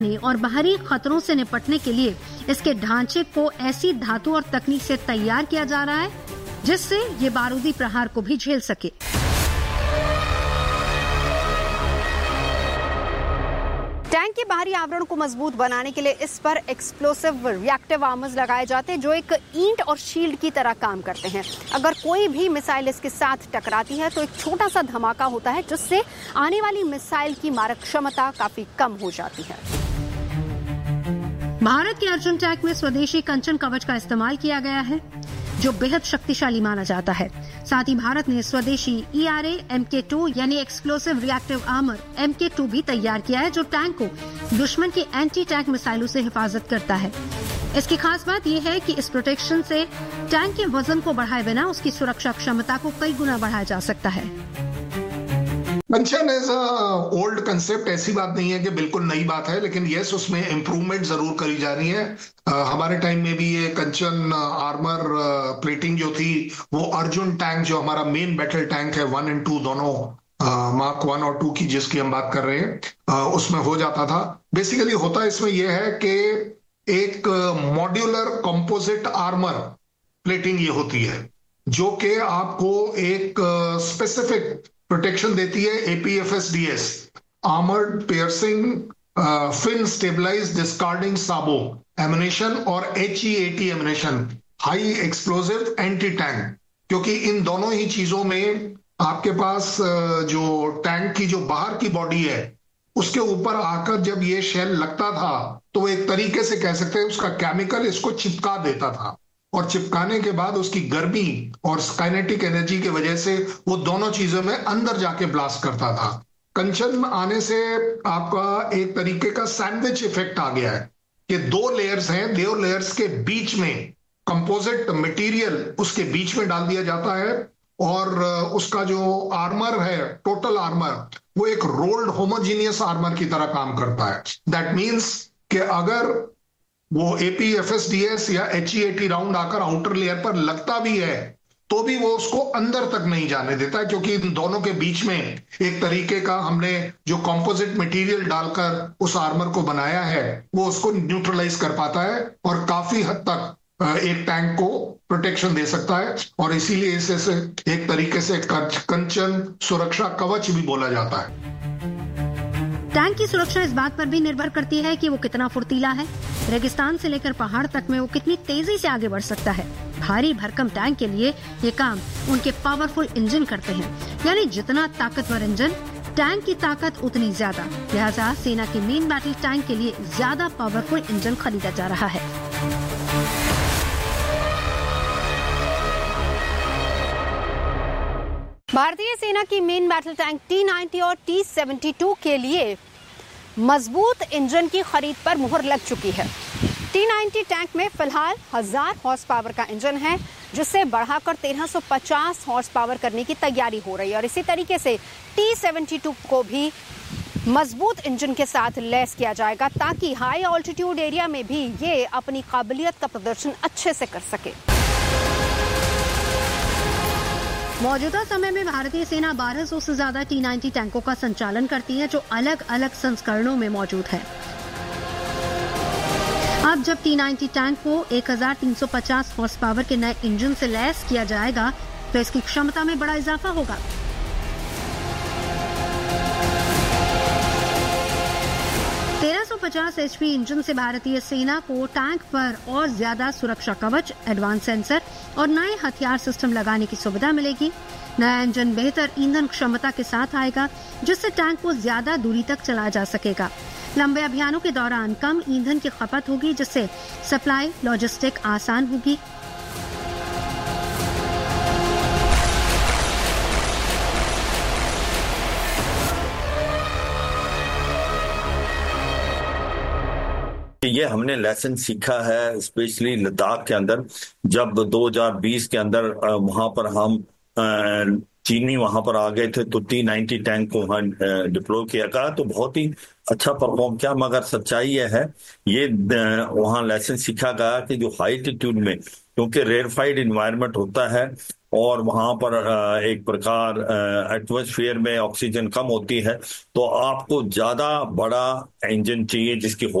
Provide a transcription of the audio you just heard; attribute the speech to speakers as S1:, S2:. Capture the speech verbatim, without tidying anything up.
S1: और बाहरी खतरों से निपटने के लिए इसके ढांचे को ऐसी धातु और तकनीक से तैयार किया जा रहा है जिससे ये बारूदी प्रहार को भी झेल सके।
S2: टैंक के बाहरी आवरण को मजबूत बनाने के लिए इस पर एक्सप्लोसिव रिएक्टिव आर्मर्स लगाए जाते हैं जो एक ईंट और शील्ड की तरह काम करते हैं। अगर कोई भी मिसाइल इसके साथ टकराती है तो एक छोटा सा धमाका होता है जिससे आने वाली मिसाइल की मारक क्षमता काफी कम हो जाती है।
S1: भारत के अर्जुन टैंक में स्वदेशी कंचन कवच का इस्तेमाल किया गया है जो बेहद शक्तिशाली माना जाता है। साथ ही भारत ने स्वदेशी ई आर ए एम के टू यानी एक्सप्लोसिव रिएक्टिव आर्मर एम के टू भी तैयार किया है जो टैंक को दुश्मन की एंटी टैंक मिसाइलों से हिफाजत करता है। इसकी खास बात यह है कि इस प्रोटेक्शन से टैंक के वजन को बढ़ाए बिना उसकी सुरक्षा क्षमता को कई गुना बढ़ाया जा सकता है।
S3: कंचन एज अ ओल्ड कंसेप्ट, ऐसी बात नहीं है कि बिल्कुल नई बात है, लेकिन यस उसमें इम्प्रूवमेंट जरूर करी जा रही है। uh, हमारे टाइम में भी ये कंचन आर्मर प्लेटिंग जो थी वो अर्जुन टैंक जो हमारा मेन बैटल टैंक है वन एंड टू दोनों मार्क वन और टू की जिसकी हम बात कर रहे हैं uh, उसमें हो जाता था। बेसिकली होता इसमें यह है कि एक मॉड्यूलर कंपोजिट आर्मर प्लेटिंग ये होती है जो कि आपको एक स्पेसिफिक uh, प्रोटेक्शन देती है। A P F S D S armoured piercing fin stabilise discarding Sabo ammunition और H E A T ammunition high explosive anti tank, क्योंकि इन दोनों ही चीजों में आपके पास uh, जो टैंक की जो बाहर की बॉडी है उसके ऊपर आकर जब ये शेल लगता था तो एक तरीके से कह सकते हैं उसका केमिकल इसको चिपका देता था और चिपकाने के बाद उसकी गर्मी और काइनेटिक एनर्जी की वजह से वो दोनों चीजों में अंदर जाके ब्लास्ट करता था। कंचन आने से आपका एक तरीके का सैंडविच इफेक्ट आ गया है कि दो लेयर्स हैं, दो लेयर्स के बीच में कंपोजिट मटेरियल उसके बीच में डाल दिया जाता है और उसका जो आर्मर है, टोटल आर्मर, वो एक रोल्ड होमोजीनियस आर्मर की तरह काम करता है। दैट मीन्स कि अगर वो A P F S D S या H E A T round आकर आउटर लेयर पर लगता भी है तो भी वो उसको अंदर तक नहीं जाने देता, क्योंकि इन दोनों के बीच में एक तरीके का हमने जो कंपोजिट मटेरियल डालकर उस आर्मर को बनाया है वो उसको न्यूट्रलाइज कर पाता है और काफी हद तक एक टैंक को प्रोटेक्शन दे सकता है। और इसीलिए इसे एक तरीके से कंचन सुरक्षा कवच भी बोला जाता है।
S1: टैंक की सुरक्षा इस बात पर भी निर्भर करती है कि वो कितना फुर्तीला है। रेगिस्तान से लेकर पहाड़ तक में वो कितनी तेजी से आगे बढ़ सकता है। भारी भरकम टैंक के लिए ये काम उनके पावरफुल इंजन करते हैं, यानी जितना ताकतवर इंजन टैंक की ताकत उतनी ज्यादा। लिहाजा सेना के मेन बैटल टैंक के लिए ज्यादा पावरफुल इंजन खरीदा जा रहा है।
S2: भारतीय सेना की main battle tank T ninety और टी सेवेंटी टू के लिए मजबूत इंजन की खरीद पर मुहर लग चुकी है। टी नाइंटी टैंक में फिलहाल हजार हॉर्स पावर का इंजन है जिससे बढ़ाकर तेरह सौ पचास हॉर्स पावर करने की तैयारी हो रही है और इसी तरीके से टी सेवेंटी टू को भी मजबूत इंजन के साथ लैस किया जाएगा ताकि हाई ऑल्टीट्यूड एरिया में भी ये अपनी काबिलियत का प्रदर्शन अच्छे से कर सके।
S1: मौजूदा समय में भारतीय सेना बारह सौ से ज्यादा टी नाइंटी टैंकों का संचालन करती है जो अलग अलग संस्करणों में मौजूद है। अब जब टी नाइंटी टैंक को एक हजार तीन सौ पचास हॉर्स पावर के नए इंजन से लैस किया जाएगा तो इसकी क्षमता में बड़ा इजाफा होगा। तेरह सौ पचास एच पी इंजन से भारतीय सेना को टैंक पर और ज्यादा सुरक्षा कवच, एडवांस सेंसर और नए हथियार सिस्टम लगाने की सुविधा मिलेगी। नया इंजन बेहतर ईंधन क्षमता के साथ आएगा जिससे टैंक को ज्यादा दूरी तक चलाया जा सकेगा। लंबे अभियानों के दौरान कम ईंधन की खपत होगी जिससे सप्लाई लॉजिस्टिक आसान होगी।
S4: ये हमने लेसन सीखा है स्पेशली लद्दाख के अंदर, जब दो हज़ार बीस के अंदर वहां पर हम चीनी वहां पर आ गए थे तो टी नाइंटी टैंक को वहां डिप्लॉय किया गया तो बहुत ही अच्छा परफॉर्म किया। मगर सच्चाई यह है ये वहां लेसन सीखा गया कि जो हाई एल्टीट्यूड में क्योंकि रेयरफाइड इन्वायरमेंट होता है और वहां पर एक प्रकार एटमॉस्फेयर में ऑक्सीजन कम होती है, तो आपको ज्यादा बड़ा इंजन चाहिए जिसकी